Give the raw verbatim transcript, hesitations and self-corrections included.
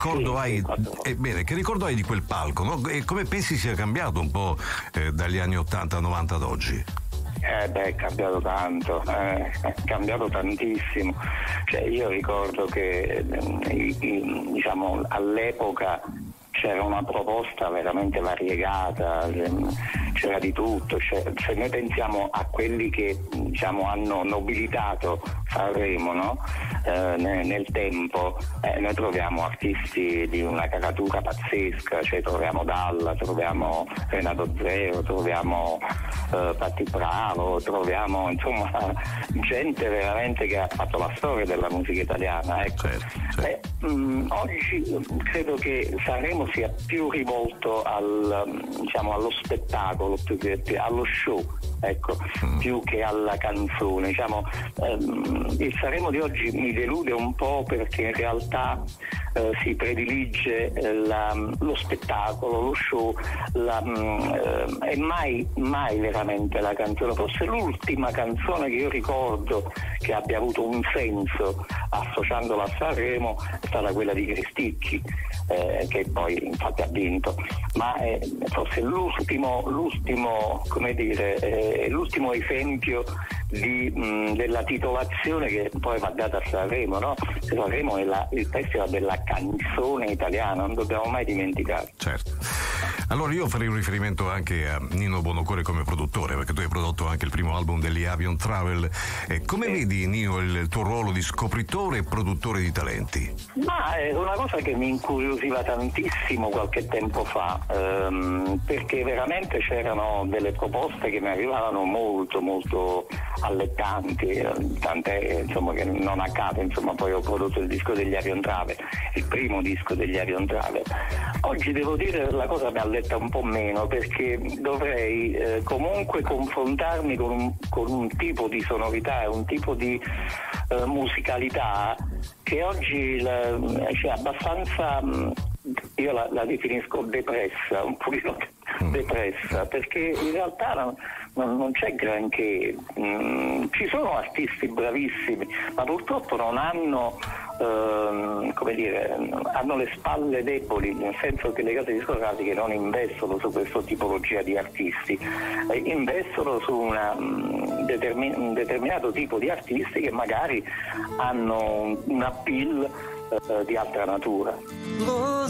ricordo sì, hai sì, quattro... eh, bene, che ricordo hai di quel palco, no? E come pensi sia cambiato un po' eh, dagli anni ottanta novanta ad oggi? Eh beh, è cambiato tanto, eh, è cambiato tantissimo. Cioè, io ricordo che eh, diciamo all'epoca c'era una proposta veramente variegata, c'era di tutto. Cioè, se noi pensiamo a quelli che diciamo hanno nobilitato Sanremo, no? eh, nel, nel tempo, eh, noi troviamo artisti di una caratura pazzesca, cioè troviamo Dalla, troviamo Renato Zero, troviamo eh, Patti Bravo, troviamo insomma gente veramente che ha fatto la storia della musica italiana. Ecco. Certo, certo. Eh, mh, oggi credo che Sanremo sia più rivolto al, diciamo, allo spettacolo, più che allo show, ecco, mm. più che alla canzone. Diciamo, ehm, il Sanremo di oggi mi delude un po' perché in realtà eh, si predilige eh, la, lo spettacolo, lo show, la, eh, e mai, mai veramente la canzone. Forse l'ultima canzone che io ricordo che abbia avuto un senso associandola a Sanremo è stata quella di Cristicchi, eh, che poi infatti ha vinto, ma è forse l'ultimo, l'ultimo come dire, eh, l'ultimo esempio di, mh, della titolazione che poi va data a Sanremo, no? Sanremo è la, il festival della canzone italiana, non dobbiamo mai dimenticare. Certo. Allora io farei un riferimento anche a Nino Buonocore come produttore, perché tu hai prodotto anche il primo album degli Avion Travel. Eh, come sì. vedi, Nino, il tuo ruolo di scopritore e produttore di talenti? Ma è una cosa che mi incuriosiva tantissimo qualche tempo fa, ehm, perché veramente c'erano delle proposte che mi arrivavano molto molto allettanti, eh, tant'è insomma che non a caso insomma poi ho prodotto il disco degli Avion Travel, il primo disco degli Avion Travel. Oggi devo dire la cosa mi alletta un po' meno, perché dovrei eh, comunque confrontarmi con un, con un tipo di sonorità e un tipo di eh, musicalità che oggi la, cioè, abbastanza, io la, la definisco depressa, un pochino depressa, perché in realtà non, non, non c'è granché. Mm, ci sono artisti bravissimi, ma purtroppo non hanno ehm, come dire, hanno le spalle deboli, nel senso che le case discografiche non investono su questa tipologia di artisti, eh, investono su una, um, determin- un determinato tipo di artisti che magari hanno un, un appeal eh, di altra natura.